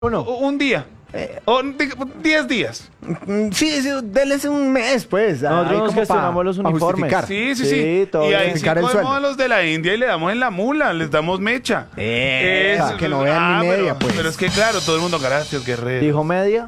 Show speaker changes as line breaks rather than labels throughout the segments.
Uno.
Un día. O 10 días.
Sí, déles un mes, pues.
Nosotros nos gestionamos los uniformes.
Sí.
todo
Y ahí
bien.
sí
Justificar el
cogemos
sueldo.
a los de la India y le damos en la mula, les damos mecha.
Que no vean ni media, pues.
Pero es que claro, todo el mundo, gracias, guerrero.
Dijo media.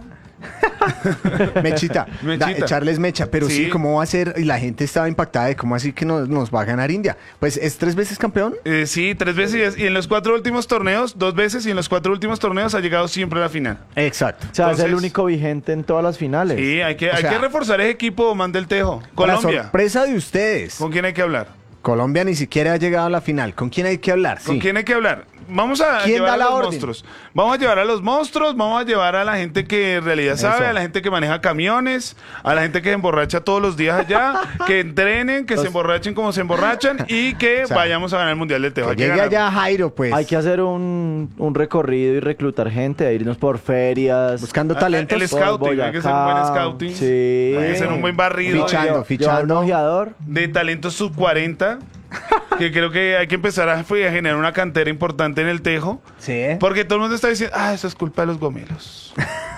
Mechita, echarles mecha, pero sí.
Sí.
¿Cómo va a ser? Y la gente estaba impactada de cómo así que nos va a ganar India. Pues es 3 veces campeón.
Sí, 3 veces y en los 4 últimos torneos, 2 veces y en los 4 últimos torneos ha llegado siempre a la final.
Exacto.
O sea, es el
Entonces-
único vigente en todas las finales.
Sí, hay que
sea,
reforzar ese equipo, man del Tejo.
Para
Colombia.
sorpresa de ustedes,
¿Con quién hay que hablar?
Colombia ni siquiera ha llegado a la final. ¿Con quién hay que hablar?
¿Con
Sí.
quién hay que hablar? Vamos a
¿Quién
llevar
da
a
la
los
orden?
monstruos. Vamos a llevar a los monstruos, vamos a llevar a la gente que en realidad sabe,
Eso.
a la gente que maneja camiones, a la gente que se emborracha todos los días allá, que entrenen, que se emborrachen como se emborrachan y que
O sea,
vayamos a ganar el Mundial del Tejo.
Que
Hay que
llegue
ganar.
allá Jairo, pues.
Hay que hacer un recorrido y reclutar gente, irnos por ferias.
Buscando talentos.
El
por
scouting, hay que hacer un buen
Boyacá.
scouting.
Sí.
Hay que hacer un buen barrido
Fichando,
Llevar un
fichando.
ojeador.
de talentos sub 40. Que creo que hay que empezar a generar una cantera importante en el Tejo.
Sí.
Porque todo el mundo está diciendo, eso es culpa de los gomelos.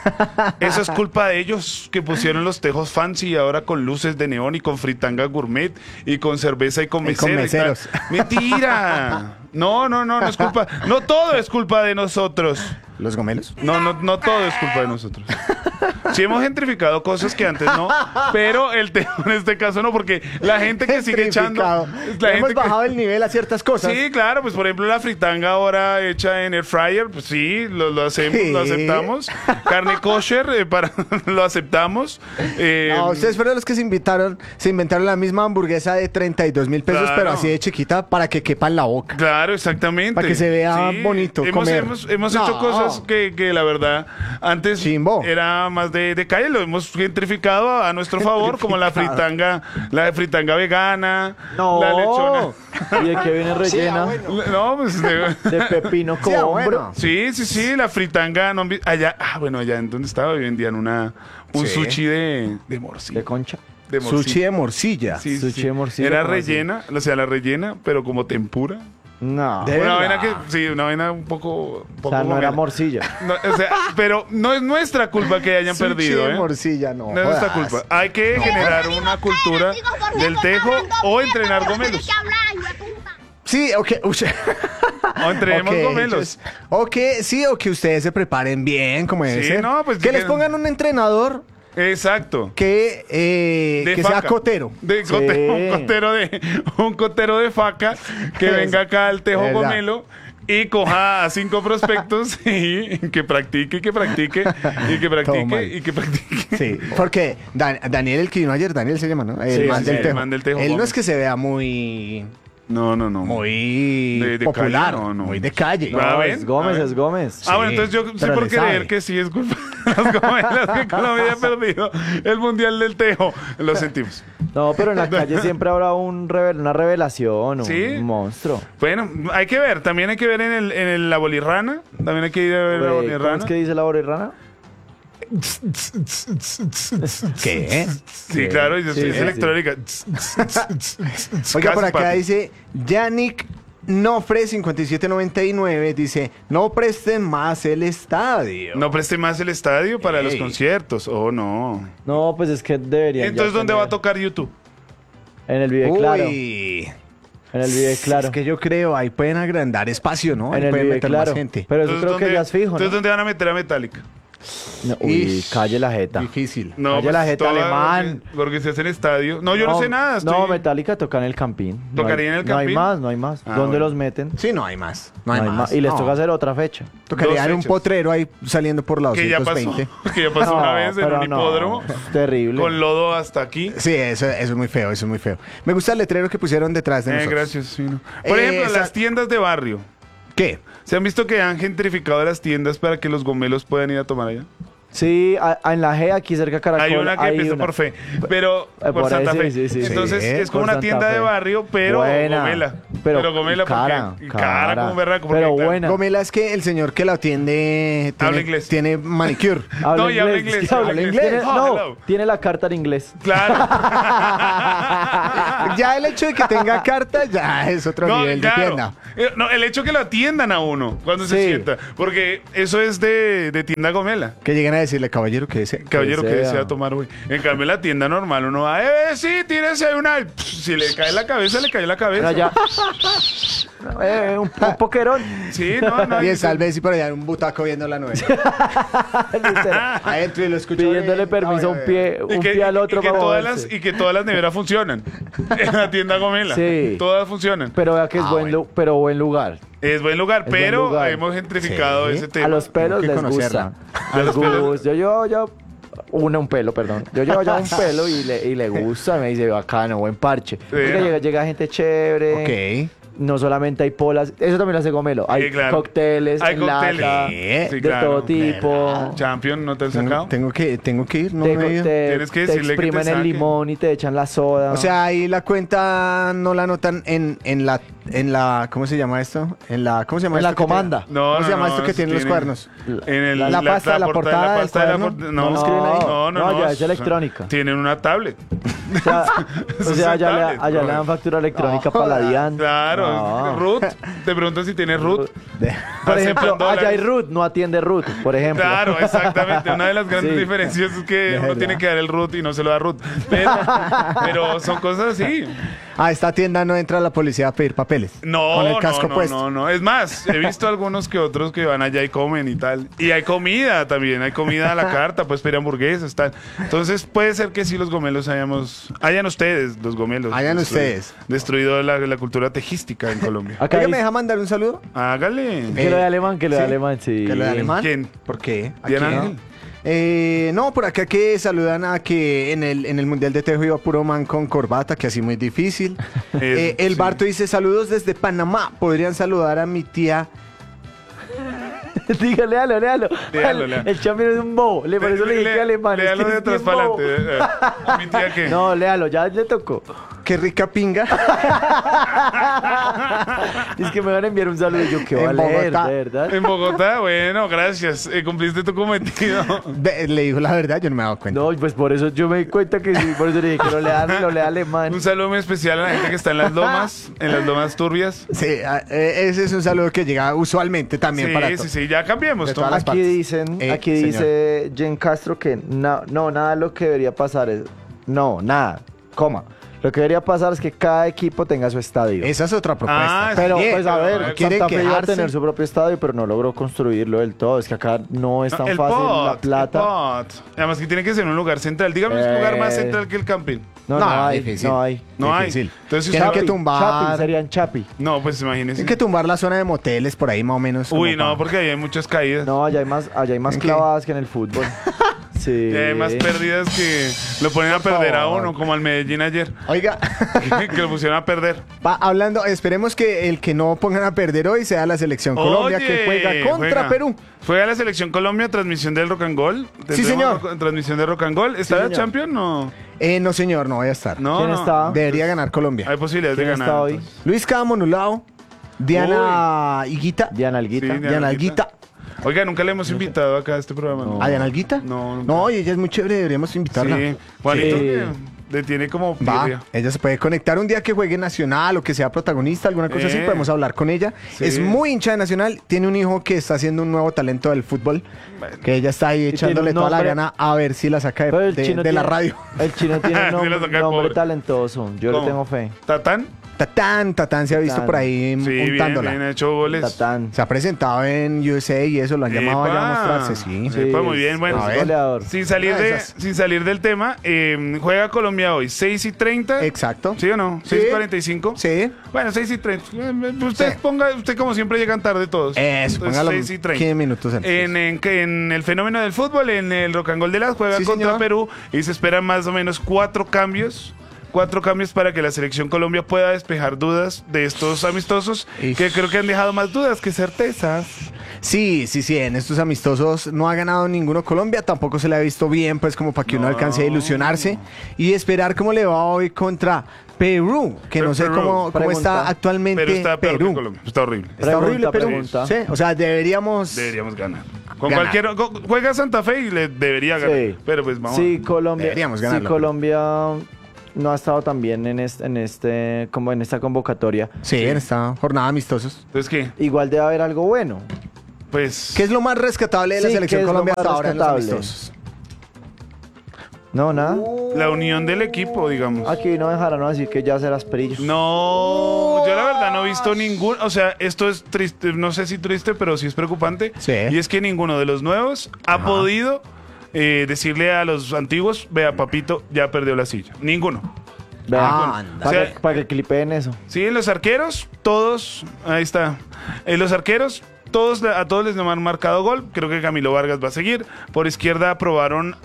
Eso es culpa de ellos que pusieron los tejos fancy y ahora con luces de neón y con fritanga gourmet y con cerveza y con
Y con
mesero.
meseros.
Mentira. No es culpa. No todo es culpa de nosotros.
¿Los gomelos?
No todo es culpa de nosotros. Sí hemos gentrificado cosas que antes no, pero el Tejo en este caso no, porque la gente que sigue echando...
Gentrificado.
La
Hemos
gente que-
bajado el nivel a ciertas cosas.
Sí, claro, pues por ejemplo la fritanga ahora hecha en air fryer, pues sí, lo hacemos,
Sí.
lo aceptamos. Carne kosher, lo aceptamos.
No, ustedes fueron los que se inventaron la misma hamburguesa de 32.000 pesos,
Claro.
pero así de chiquita para que quepa en la boca.
Claro, exactamente.
Para que se vea bonito
Hemos
comer.
hemos
No.
hecho cosas que la verdad antes
Chimbo.
era más de calle, lo hemos gentrificado a nuestro favor, como la fritanga vegana,
No.
la lechona.
¿Y de qué viene rellena?
No, pues
De pepino con
Sí,
hombro.
bueno.
sí, la fritanga no, allá, allá en donde estaba vendían un
Sí.
sushi de morcilla.
De concha.
De morcilla.
Sushi de morcilla.
Sí,
Sushi de morcilla,
Era
¿cómo así?
rellena, o sea, la rellena, pero como tempura.
No.
De-
Una
verdad?
vaina una vaina un poco
O sea, no era
gomela.
morcilla.
No, o sea, pero no es nuestra culpa que hayan
Sushi
perdido,
de
¿eh?
morcilla, no.
No es nuestra
jodas.
culpa. Hay que generar una cultura del Tejo o entrenar gomelos.
Sí, ok.
O entrenemos
Ok,
gomelos.
O que sí, o que ustedes se preparen bien, como debe
Sí,
ser.
no, pues,
que les
que-
pongan un entrenador
Exacto.
que sea
faca.
cotero.
De
Sí.
un cotero de faca que
Eso.
venga acá al Tejo
Verdad.
Gomelo y coja a 5 prospectos y que practique, y que practique, y que
Todo
practique,
mal.
y que practique.
Sí, porque Daniel, el que vino ayer, Daniel se llama, ¿no? El
Sí,
man
sí,
del
el
Tejo.
man del Tejo
Él no
Gómez.
es que se vea muy
No. De
popular,
calle, no.
muy de calle.
No.
No,
¿ven?
es Gómez,
A ver.
es Gómez.
Ah, bueno,
Sí,
entonces yo sí
pero
por
le
creer
sabe.
que sí es culpa de las gomelas que Colombia haya perdido el Mundial del Tejo. Lo sentimos.
No, pero en la calle siempre habrá una revelación,
¿Sí?
un monstruo.
Bueno, hay que ver. También hay que ver la bolirrana. También hay que ir a ver la
¿Cómo
bolirrana.
es que dice la borrana?
¿Qué?
Sí, claro, y
Sí,
es
sí,
electrónica.
Oiga, por
Casi,
acá
papi.
dice Yannick Nofre 5799, dice, no presten más el estadio.
No preste más el estadio para los
Ey.
conciertos. Oh, no.
No, pues es que deberían.
Entonces,
ya
¿dónde va a
tener-
tocar YouTube?
En el video claro.
Uy.
En el video claro.
Es que yo creo, ahí pueden agrandar espacio, ¿no? Ahí
En el
pueden
video
meter
claro.
más gente.
Pero eso
Entonces,
creo que ya es fijo,
Entonces,
¿no?
¿dónde van a meter a Metallica?
No, uy,
Ish.
calle la jeta.
Difícil.
No,
Vaya la jeta,
toda-
alemán.
Porque se hace en estadio. No, yo no sé nada.
No,
estoy-
Metallica toca en el Campín. No
¿Tocaría
hay-
en el
No hay
Campín?
más, no hay más.
Ah,
¿Dónde
bueno.
los meten?
Sí, no hay más. No hay más.
Y les
No.
toca hacer otra fecha.
Tocaría
Dos
dar un
fechas.
potrero ahí saliendo por la
Que ya pasó.
220.
Que ya pasó una
No,
vez en
pero
un
no,
hipódromo.
es terrible.
Con lodo hasta aquí.
Sí, eso es muy feo, eso es muy feo. Me gusta el letrero que pusieron detrás de nosotros.
Gracias. Sí, no. Por ejemplo,
esa-
las tiendas de barrio.
¿Qué?
¿Se han visto que han gentrificado las tiendas para que los gomelos puedan ir a tomar allá?
Sí, en la G, aquí cerca de Caracol.
Hay una que empieza por fe, pero por Santa
ahí,
Fe.
sí.
Entonces
Sí,
es como
por
una
Santa
tienda de
Fe.
barrio, pero
Buena,
gomela.
pero
Gomela
cara,
porque cara como un berraco.
pero
porque, claro,
buena.
Gomela es que el señor que la atiende
Habla inglés.
tiene manicure.
No, y habla inglés, habla inglés.
Tiene,
Oh,
no,
hello.
tiene la carta en inglés.
Claro.
Ya el hecho de que tenga carta ya es otro nivel de tienda.
No, el hecho que lo atiendan a uno cuando se
Sí.
sienta. Porque eso es de tienda gomela.
Que lleguen a decirle, caballero, que ese.
Caballero, que
sea.
desea tomar hoy. En cambio, en la tienda normal uno va, sí, tírese una. Y, si le cae la cabeza, le cae la cabeza.
Pero allá. Un poquerón.
Sí, no.
Y tal vez y por allá un butaco viendo la novela.
Literal.
Adentro y lo escucho.
Pidiéndole permiso a un pie, al otro para moverse.
y que todas las neveras funcionan. En la tienda gomela.
Sí.
Todas funcionan.
Pero vea que es pero buen lugar.
Es buen lugar,
Es buen
pero
lugar.
hemos gentrificado
Sí.
ese tema.
A los pelos
Tengo que
les
conocerla.
gusta.
A los pelos.
gusta. Yo un pelo, perdón. Yo llevo ya un pelo y le gusta, me dice bacano, buen parche. Porque llega gente chévere.
Ok.
No solamente hay polas, eso también lo hace Gomelo. Hay
claro.
cócteles,
Hay
en lata,
cócteles. Sí,
de
claro.
todo tipo.
Champion, ¿no te han sacado?
Tengo que ir, no
Te,
me he ido.
Tienes que
te
decirle que te
exprimen el
saque.
limón y te echan la soda.
O sea, ahí la cuenta no la anotan en la ¿cómo se llama esto? ¿Cómo se llama
En la
esto que
comanda.
tiene- ¿Cómo se llama esto que tiene los cuernos?
En
La pasta de la portada del cuaderno.
No,
¿No escriben ahí?
No, ya es electrónica.
Tienen una tablet.
O sea, allá
tablet,
le
bro.
dan factura electrónica para la DIAN.
Claro,
No.
Ruth. Te pregunto si tienes Ruth.
Por
Aceptan
ejemplo, allá hay
dólares.
Ruth, no atiende Ruth, por ejemplo.
Claro, exactamente. Una de las grandes
Sí.
diferencias es que
De
uno
verdad.
tiene que dar el Ruth y no se lo da Ruth. Pero son cosas así.
A esta tienda no entra la policía a pedir papeles.
No,
Con el casco
no,
puesto.
no. Es más, he visto algunos que otros que van allá y comen y tal. Y hay comida también, hay comida a la carta, pues pedir hamburguesas, tal. Entonces puede ser que sí los gomelos hayan ustedes, los gomelos.
Hayan
destruido-
ustedes.
Destruido la cultura tejística en Colombia.
Acá
Oiga, ¿me
dice-
deja mandar un saludo?
Hágale.
que lo de alemán,
¿sí?
sí.
¿Que lo de alemán?
¿Quién?
¿Por qué? ¿A
Diana
quién?
Ángel.
No, por acá que saludan a que en el Mundial de Tejo iba puro man con corbata, que así muy difícil. El
Sí.
Barto dice, saludos desde Panamá. ¿Podrían saludar a mi tía?
Diga, léalo.
Léalo.
El champion es un bobo. Por eso le dije que alemán. es
Léalo
que
de
es
atrás
bien
para
bobo.
adelante. ¿A mi tía qué?
No, léalo, ya le tocó.
Qué rica pinga.
Es que me van a enviar un saludo y yo que
En
va a leer,
Bogotá.
de verdad.
En Bogotá, bueno, gracias. Cumpliste tu cometido.
Le dijo la verdad, yo no me he dado cuenta.
No, pues por eso yo me di cuenta que sí, por eso le dije que lo lea alemán.
Un saludo muy especial a la gente que está en las lomas turbias.
Sí, ese es un saludo que llega usualmente también para todos.
Sí, ya cambiemos.
De todas las
Aquí
partes.
dicen,
Señor.
dice Jen Castro que no, nada de lo que debería pasar es, no, nada, coma. Lo que debería pasar es que cada equipo tenga su estadio.
Esa es otra propuesta.
Ah,
Pero,
Bien,
pues a ver,
pero
quieren
Santa Fe iba a
quejarse.
tener su propio estadio, pero no logró construirlo del todo. Es que acá no es tan
El
fácil la
pot,
plata.
el pot. Además que tiene que ser un lugar central. Dígame un lugar más central que el camping.
No,
No,
no hay,
difícil.
no hay.
No hay.
Difícil.
Entonces, si
Tienen
usted-
que tumbar.
Chapi, serían Chapi.
No, pues imagínese.
Tienen que tumbar la zona de moteles por ahí más o menos.
Uy,
como
no,
pa-
porque ahí hay muchas caídas.
No, allá hay más
¿En qué?
clavadas que en el fútbol. Sí.
Y hay más pérdidas que lo ponen a perder a
favor.
uno, como al Medellín ayer.
Oiga,
Que lo pusieron a perder.
hablando, esperemos que el que no pongan a perder hoy sea la selección Colombia
Oye,
que juega contra
juega.
Perú.
Juega la selección Colombia, transmisión del Rock and Gold.
Sí, señor.
Transmisión de Rock and Gold. ¿Está la
señor.
Champion? No.
No, señor, no voy a estar.
No,
¿Quién
no.
está?
Debería ganar Colombia.
Hay posibilidades de
¿Quién
ganar.
está hoy?
entonces.
Luis Camonulao, Diana Higuita.
Diana Alguita.
Sí,
Diana Alguita.
Oiga, nunca le hemos invitado acá a este programa.
No.
¿A Diana Alguita?
No, nunca.
No, y ella es muy chévere, deberíamos invitarla.
Sí. Juanito
Sí.
que le tiene como
Va,
pirria.
ella se puede conectar un día que juegue Nacional o que sea protagonista, alguna cosa así, podemos hablar con ella.
Sí.
Es muy hincha de Nacional, tiene un hijo que está haciendo un nuevo talento del fútbol,
Bueno.
que ella está ahí
tiene
echándole
un
toda la
nombre-
gana a ver si la saca
Pero
de la radio.
El chino tiene un
Sí, lo
nombre,
saca el pobre.
talentoso. Yo le
¿Cómo?
tengo fe.
¿Tatán?
Tatán se ha visto
Tatán.
por ahí
Sí, bien,
untándola.
bien, ha hecho goles.
Tatán.
Se ha presentado en USA y eso, lo han llamado allá a
Epa.
mostrarse, sí.
Sí,
Epa, muy bien, bueno.
A ver.
goleador.
Sin salir,
Esas.
sin salir del tema, juega Colombia hoy, 6:30.
Exacto.
¿Sí o no?
Sí.
6:45.
Sí.
Bueno, 6:30. Usted
Sí.
usted como siempre llegan tarde todos.
Eso,
Entonces,
póngalo
6:30.
15 minutos antes.
En el fenómeno del fútbol, en el Rock and Gold de las juega
Sí,
contra
señor.
Perú y se esperan más o menos 4 cambios. 4 cambios para que la selección Colombia pueda despejar dudas de estos amistosos
Ish.
que creo que han dejado más dudas que certezas.
Sí, en estos amistosos no ha ganado ninguno Colombia, tampoco se le ha visto bien, pues como para que uno alcance a ilusionarse y esperar cómo le va hoy contra Perú, que no sé
Perú.
cómo está
Pregunta.
actualmente
Pero está peor que
Perú.
Colombia. Está horrible.
Está horrible Perú.
Pregunta.
Sí, o sea, deberíamos
Ganar. Con
Ganar.
juega Santa Fe y le debería ganar.
Sí.
Pero pues vamos.
Sí, Colombia.
Deberíamos
Sí,
ganarlo.
Colombia no ha estado tan bien como en esta convocatoria.
en esta jornada de amistosos.
Entonces, ¿qué?
Igual debe haber algo bueno.
Pues.
¿Qué es lo más rescatable de la
Sí,
selección
¿qué es lo
Colombia
más
hasta ahora en los
rescatable?
amistosos?
No, nada.
La unión del equipo, digamos.
Aquí no dejaron decir que ya serás perillos.
No, yo la verdad no he visto ningún, o sea, esto es triste, no sé si triste, pero sí es preocupante.
Sí.
Y es que ninguno de los nuevos ha podido decirle a los antiguos, vea, papito, ya perdió la silla. Ninguno.
Vean,
anda.
O sea,
para que clipeen eso.
Sí, en los arqueros, todos, ahí está. En los arqueros, a todos les han marcado gol. Creo que Camilo Vargas va a seguir. Por izquierda aprobaron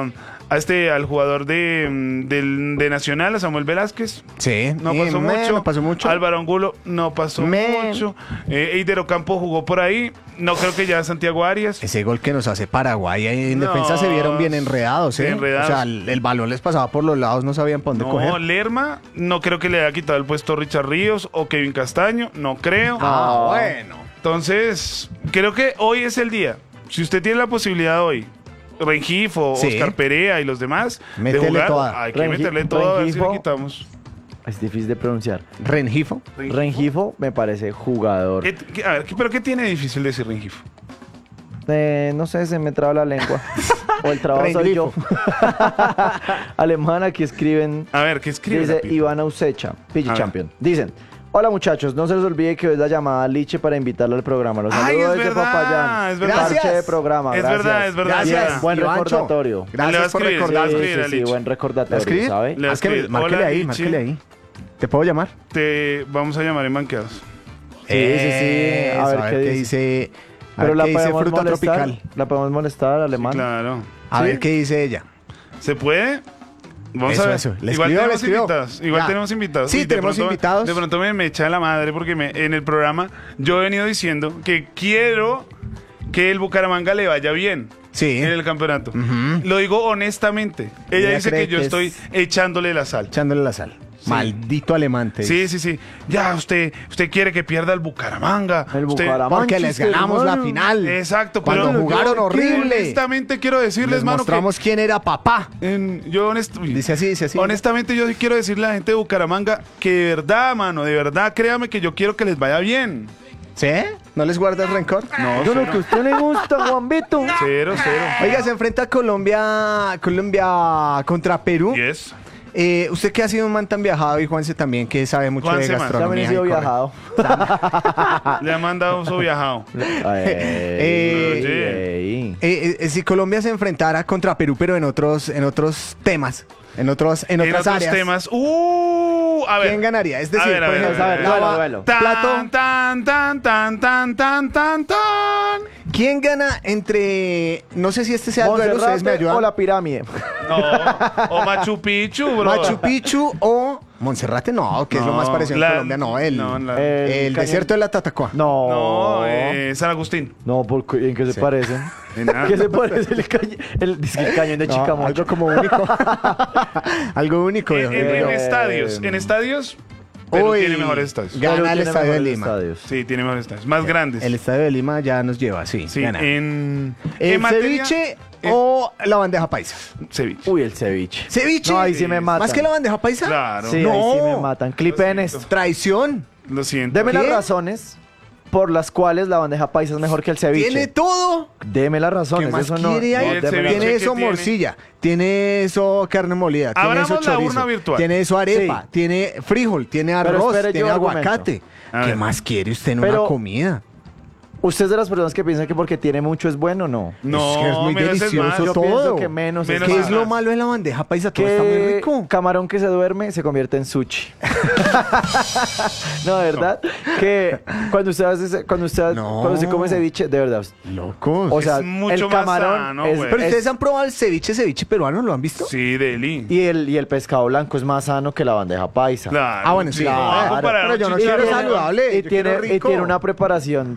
al jugador de Nacional, a Samuel Velázquez.
Sí,
No
y
pasó mucho.
no pasó mucho.
Álvaro Angulo no pasó mucho. Eider Ocampo jugó por ahí. No creo que ya Santiago Arias.
Ese gol que nos hace Paraguay ahí en
No,
defensa se vieron bien enredados, ¿eh?
enredados.
O sea, el balón les pasaba por los lados, no sabían para dónde
No,
coger.
Lerma, no creo que le haya quitado el puesto a Richard Ríos o Kevin Castaño. No creo.
Bueno.
Entonces, creo que hoy es el día. Si usted tiene la posibilidad hoy, Rengifo,
Sí.
Oscar Perea y los demás,
Métele
de jugar,
toda.
hay que meterle todo a ver si le
Rengifo.
quitamos.
Es difícil de pronunciar.
Rengifo.
Rengifo me parece jugador.
A ver, ¿pero qué tiene difícil decir Rengifo?
No sé, se me traba la lengua. O el trabajo soy yo. Alemán, aquí escriben.
A ver, ¿qué escribe?
Dice
la piba?
Ivana Usecha, Pidgey
A ver.
Champion. Dicen: hola muchachos, no se les olvide que hoy es la llamada a Liche para invitarla al programa. Los
Ay,
saludos
es
desde
verdad,
Popayán.
es verdad.
Gracias.
Parche de programa.
Es
gracias.
verdad, es verdad.
Gracias.
es verdad.
Buen
Ivancho.
recordatorio.
Le va a
Gracias por
escribir,
recordar.
sí,
Sí,
escribir a
sí,
Lich.
buen
¿La
recordatorio,
escribí?
¿sabe?
Le escribe,
Márquele
"Hola,
ahí,
Lichi".
márquele ahí. ¿Te puedo llamar?
Te vamos a llamar en manqueados.
Sí, sí. A ver qué
dice. A
Pero
ver
la
qué dice
podemos
fruta
molestar.
tropical.
La podemos molestar,
Sí,
alemán.
claro.
A
¿Sí?
ver qué dice ella.
¿Se puede? Vamos
Eso,
a ver.
eso. Le
Igual
escribió,
tenemos
le escribió.
invitados. Igual
Ya.
tenemos invitados.
Sí,
Y de
tenemos
pronto-
invitados.
De pronto me echa la madre porque en el programa yo he venido diciendo que quiero que el Bucaramanga le vaya bien.
Sí.
En el campeonato.
Ujú.
Lo digo honestamente. Ella
Ella
dice
cree
que yo
que
estoy
es-
echándole la sal.
Echándole la sal. Maldito alemán. te dice.
Sí. Ya, usted quiere que pierda el Bucaramanga.
El
Usted-
Bucaramanga.
Porque les ganamos la
hermano.
final.
Exacto,
Cuando
pero
jugaron
yo
horrible.
honestamente quiero decirles,
Les
mano,
mostramos quién era papá. Dice así, dice así.
honestamente yo sí quiero decirle a la gente de Bucaramanga que de verdad, mano, de verdad, créame que yo quiero que les vaya bien.
¿Sí? ¿No les guardas rencor?
No,
Yo lo que a usted le gusta, Juan Vito.
Cero.
Oiga, se enfrenta Colombia contra Perú.
Yes.
Usted que ha sido un man tan viajado y Juanse también que sabe mucho
Juanse,
de
man.
gastronomía.
También he sido
y come.
viajado.
Le ha mandado su viajado.
Si Colombia se enfrentara contra Perú, pero en otros temas, en otras
En
áreas,
otros temas. A ver.
¿quién ganaría? Es decir,
A ver,
por ejemplo,
a ver, duelo.
Tan, tan.
¿quién gana entre, no sé si este sea el duelo, ustedes me
Monserrate
ayudan,
o la pirámide.
No, o Machu Picchu, bro.
Machu Picchu o Monserrate? No, que es lo más
No,
parecido a Colombia, no, el
El cañón-
desierto de la Tatacoa.
No.
No, San Agustín.
No, ¿en qué se
Sí.
parecen?
En nada.
¿Qué se parece el cañón de
No,
Chicamocha?
algo como único. Algo único.
En
Pero-
estadios. En estadios, pero
Uy,
tiene mejores estadios.
Gana
Pero
el
tiene
Estadio de
mejores
Lima.
estadios.
Sí, tiene mejores estadios. Más grandes.
El estadio de Lima ya nos lleva, sí.
Sí,
gana.
en
¿El ceviche o la bandeja paisa?
ceviche.
Uy, el ceviche.
¿Ceviche?
No, ahí sí me matan.
¿Más que la bandeja paisa?
Claro.
Sí,
No.
ahí sí me matan. Clipen esto.
Traición.
Lo siento.
Deme las
¿Qué?
razones por las cuales la bandeja paisa es mejor que el ceviche.
Tiene todo.
Deme las razones.
¿Qué más
eso no,
quiere ahí?
No, el
deme las-
ceviche
Tiene
que
eso
tiene.
morcilla, tiene eso carne molida, tiene
Abramos
eso
la
chorizo,
urna virtual.
tiene eso arepa,
Sí.
tiene frijol, tiene arroz,
espere,
tiene
yo argumento.
aguacate.
A
¿Qué
ver.
más quiere usted en
Pero-
una comida?
¿Usted es de las personas que piensan que porque tiene mucho es bueno o no?
No,
Es que es muy
menos es
delicioso
más.
Yo
todo.
pienso que menos,
Menos
es
¿Qué
es
es
más.
lo malo de la bandeja paisa? Todo está muy
Que
rico.
camarón que se duerme se convierte en sushi. No, de verdad. Que cuando usted hace, cuando usted come ceviche, de verdad.
Locos.
O sea,
Es mucho
el
más
camarón
sano,
es,
güey.
Pero
es-
ustedes han probado el ceviche peruano, ¿lo han visto?
Sí, Deli.
y el pescado blanco es más sano que la bandeja paisa.
Claro.
Ah, bueno, sí.
no,
Claro.
comparar
Pero yo no
un
quiero
chicharrón.
saludable.
Y
yo quiero
tiene
rico.
una preparación también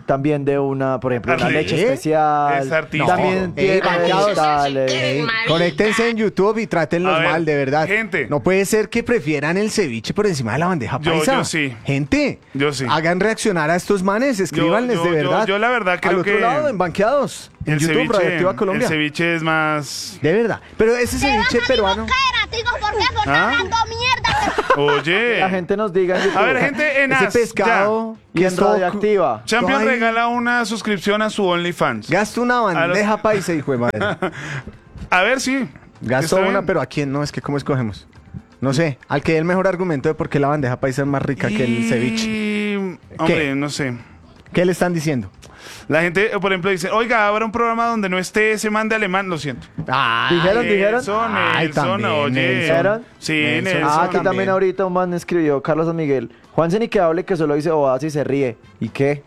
vende una, por ejemplo, una
Arti-
leche
¿Eh?
especial.
Es artístico.
También tiene
banqueados.
vegetales.
Ey, conéctense en YouTube y trátenlos
A ver,
mal, de verdad.
gente.
No puede ser que prefieran el ceviche por encima de la bandeja paisa.
Yo sí.
Gente,
Yo sí.
hagan reaccionar a estos manes, escríbanles
yo-
de verdad.
yo la verdad creo
Al otro
que
lado, en banqueados. En YouTube, Radioactiva Colombia.
el ceviche es más...
De verdad. Pero ese ceviche peruano.
¿Por qué? Porque
¿Ah?
hablando mierda.
Oye.
La gente nos diga en YouTube.
A ver, gente en
Ese
As,
pescado.
Y en
que todo-
Radioactiva.
ya. Champion
Ay.
regala una suscripción a su OnlyFans.
Gasta una bandeja
los-
paisa, hijo de madre.
A ver, sí.
Gastó
Está
una,
bien.
pero ¿a quién no? Es que ¿cómo escogemos? No sé. Al que dé el mejor argumento de por qué la bandeja paisa es más rica que el ceviche.
Y... Hombre, no sé.
¿Qué le están diciendo?
La gente, por ejemplo, dice, oiga, habrá un programa donde no esté ese man de alemán, lo siento.
¿Dijeron?
Nelson,
Ay,
Nelson,
también,
oye.
Nelson.
¿Dijeron?
Sí,
Nelson.
Nelson.
Ah, aquí
también.
también ahorita un man escribió, Carlos San Miguel. Juanse ni que hable que solo dice bobadas y se ríe. ¿Y qué?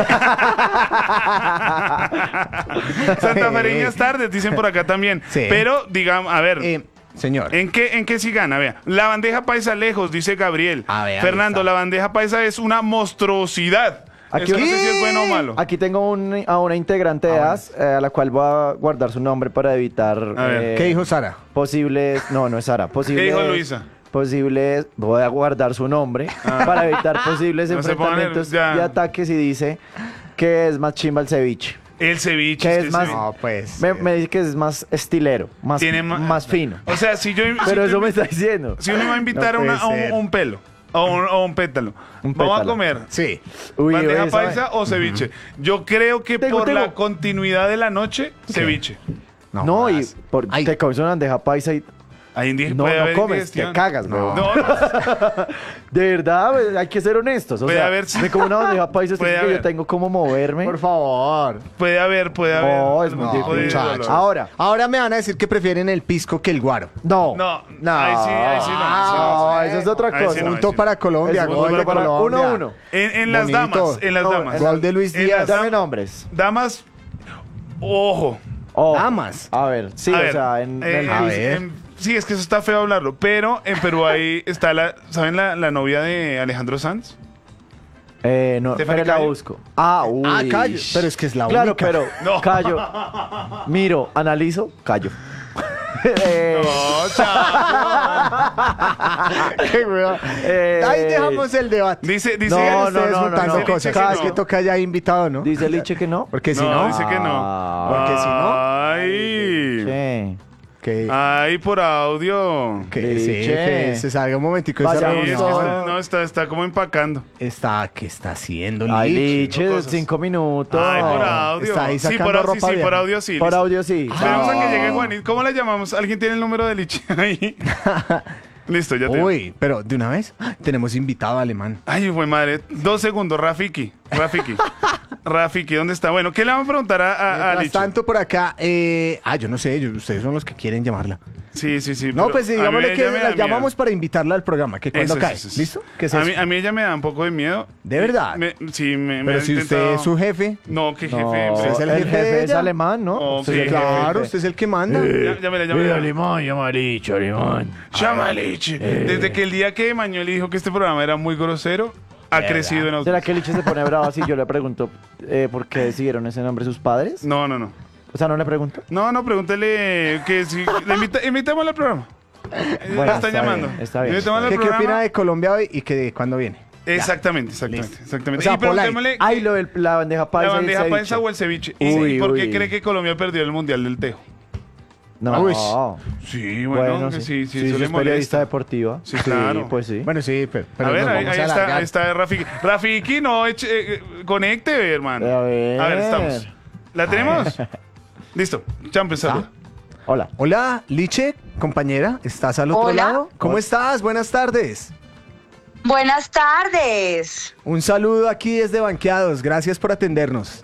Santafereñas tardes, dicen por acá también.
Sí.
Pero, digamos, a ver,
Señor.
¿en qué sí gana? Vea, la bandeja paisa lejos, dice Gabriel.
A ver, ahí
Fernando,
está.
la bandeja paisa es una monstruosidad.
Aquí-
Eso no sé si es bueno o malo.
Aquí tengo a una integrante de AS, a la cual voy a guardar su nombre para evitar
A ver,
¿Qué dijo Sara?
posibles... No, no es Sara. Posibles,
dijo Luisa?
Posibles... Voy a guardar su nombre para evitar posibles
No se pongan
enfrentamientos
ya.
y ataques y dice que es más chimba el ceviche.
El ceviche.
¿Qué
es
es
que el
más?
ceviche-
No, pues.
Me dice que es más estilero, más,
Tiene
más fino.
O sea, si yo...
Pero
si
eso
tú-
me está diciendo.
Si uno va a invitar
No
a,
puede ser.
un pelo o un pétalo,
Un
vamos a
pétalo.
comer
Sí.
Uy,
bandeja
oye,
paisa
¿sabe?
o ceviche. Yo creo que
Tengo,
por
tengo.
la continuidad de la noche, ceviche.
No, y
jodas. Ay.
te comes una bandeja paisa y
Ahí
no,
puede
no
haber
comes, te
indigestión.
cagas,
No.
no.
No,
De verdad, pues, hay que ser honestos. O
Puede
sea,
haber, sí.
me como una bandeja paisa,
Puede
significa que yo
haber.
tengo como moverme.
Por favor.
puede haber.
No, es muy
algún tipo de
difícil.
dolor.
muchachos.
Ahora,
Ahora me van a decir que prefieren el pisco que el guaro.
no.
No,
no.
ahí sí no, ahí sí
No,
no.
eso es otra
Ahí
cosa.
sí no,
Punto
ahí sí
para Colombia,
Es
gol
punto
de
para-
Colombia.
1-1.
En las
Bonito.
damas, en las
No,
damas.
Gol de Luis
En
Díaz.
las
Dame nombres.
Damas, ojo.
Oh,
Damas.
A ver, sí,
A
o
ver,
sea, en el
a ver.
sí, es que eso está feo hablarlo, pero en Perú ahí está ¿saben la novia de Alejandro Sanz?
no,
¿Te
pero la
Callo?
busco. Ah, uy.
Ah, callo. Pero es que es la
Claro,
única.
pero
No.
callo. Miro, analizo, callo.
No, chao.
Qué hueva. Ahí dejamos el debate.
Dice
No,
Sigan
no,
ustedes
no,
juntando
no.
cosas.
Dice que
Cada
no.
vez que toca ya invitado, ¿no?
Dice Liche que no.
Porque si
No,
no.
dice que no.
Ah,
Porque si no.
Ay.
¿qué?
Que,
Ay, por audio.
que, sí,
Liche.
que se salga un momentico de esa
Vaya,
Sí, es
reunión.
que está como empacando.
¿Qué está haciendo
Ay,
Liche?
Liche,
cosas.
5 minutos.
Ay, por audio.
Está ahí
Sí,
sacando
por audio,
ropa
sí,
vieja.
por audio sí.
Por
listo.
audio sí.
Esperemos a que
No.
llegue Juanito. ¿Cómo le llamamos? ¿Alguien tiene el número de Liche ahí? Listo, ya tengo.
Uy, pero de una vez tenemos invitado alemán.
Ay, fue madre. 2 segundos, Rafiki. Rafiki, ¿dónde está? Bueno, ¿qué le vamos a preguntar a
Mientras
Liche?
tanto por acá, yo no sé, ustedes son los que quieren llamarla.
Sí.
No,
pero
pues
a mí
digámosle que
ella me da
la
miedo.
llamamos para invitarla al programa, que cuando
Eso,
cae.
eso.
¿Listo? ¿Qué es
a,
eso?
mí, a mí ella me da un poco de miedo.
¿De verdad?
Sí, me
Pero
ha
si usted
intentado-
es su jefe,
No, qué jefe.
No,
Usted es
el
el
jefe,
jefe de
es
ella.
alemán, ¿no?
Ok.
Usted es el
claro,
jefe.
usted es el que manda.
Llámela.
alemán, llama Liche, alemán.
Llama Liche. Desde que el día que Mañuel dijo que este programa era muy grosero, ha crecido en
¿Será
autos.
que Liche se pone bravo si yo le pregunto por qué decidieron ese nombre sus padres?
No.
O sea, no le pregunto.
No, pregúntele que si... Invitémosle al programa.
Bueno,
La están
está
llamando.
bien, está bien.
Invitémosle al
¿Qué
programa.
opina de Colombia hoy y que de cuándo viene?
Exactamente.
Listo.
O
O sea,
sea, y preguntémosle
Ay, lo de la bandeja
la
paisa. y el
bandeja
ceviche.
paisa o el ceviche.
Uy,
¿Y por qué
uy.
cree que Colombia perdió el Mundial del Tejo?
No.
Uy.
Sí, bueno,
Bueno,
que
sí.
sí,
Sí,
eso
es
le
periodista
molesta.
deportiva.
Sí, claro.
Pues sí.
Bueno, sí, pero
A ver,
nos
ahí,
vamos
ahí
a
está,
alargar.
ahí está Rafiki. Rafiki, no, conecte, hermano.
A ver.
Estamos. ¿La tenemos? Listo, Champion, saluda.
Hola.
Hola, Liche, compañera, ¿estás al otro
Hola.
lado? ¿Cómo estás? Buenas tardes.
Buenas tardes.
Un saludo aquí desde Banqueados. Gracias por atendernos.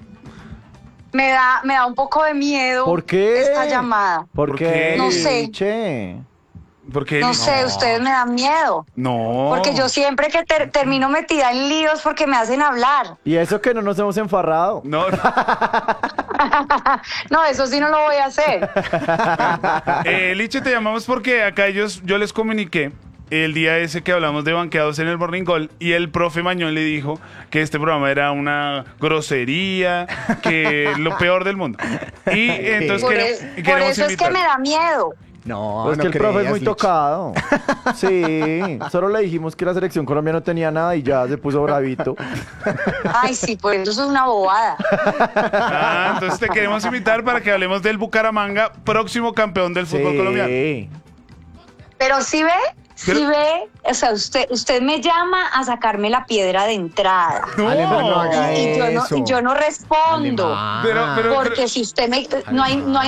Me da un poco de miedo
¿Por qué?
esta llamada.
¿Por
¿Por
qué?
qué?
No sé.
Liche?
Porque
No sé, ustedes me dan miedo.
No.
Porque yo siempre que termino metida en líos porque me hacen hablar.
Y eso que no nos hemos enfarrado.
No.
No, eso sí no lo voy a hacer.
Liche, te llamamos porque acá yo les comuniqué el día ese que hablamos de banqueados en el Morning Call y el profe Mañón le dijo que este programa era una grosería, que lo peor del mundo. Y entonces
Por
queremos
eso es que
invitar.
me da miedo.
No,
Pues
no
que el profe es
creas,
muy
Lich.
tocado. Sí, solo le dijimos que la selección Colombia no tenía nada y ya se puso bravito.
Ay, sí, por eso es una bobada.
Ah, entonces te queremos invitar para que hablemos del Bucaramanga, próximo campeón del fútbol colombiano.
Pero sí ve, o sea, usted me llama a sacarme la piedra de entrada.
Alemán, no haga
Y
eso.
yo no respondo.
Alemán.
Pero-
Porque si usted no hay